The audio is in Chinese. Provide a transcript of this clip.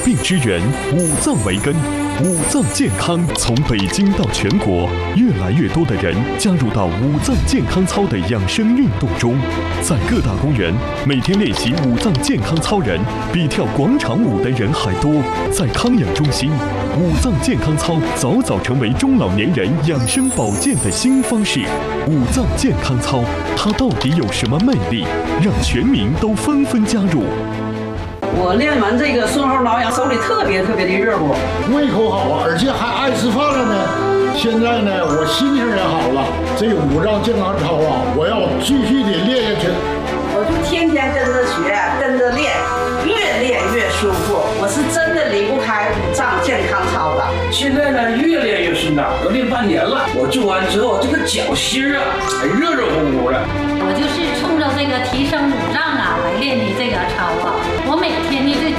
病之源，五脏为根。五脏健康从北京到全国，越来越多的人加入到五脏健康操的养生运动中。在各大公园，每天练习五脏健康操人比跳广场舞的人还多。在康养中心，五脏健康操早早成为中老年人养生保健的新方式。五脏健康操，它到底有什么魅力，让全民都纷纷加入？ 我练完这个顺后挠痒，手里特别的热乎， 胃口好啊，而且还爱吃饭了呢。现在呢，我心情也好了。这五脏健康操啊，我要继续的练下去。 我就天天跟着学，跟着练，越练越舒服。我是真的离不开五脏健康操的。 现在呢，越练越顺畅，都练半年了。我做完之后，这个脚心啊，还热乎乎的。 我就是冲着这个提升五脏啊来练的这个操啊。我每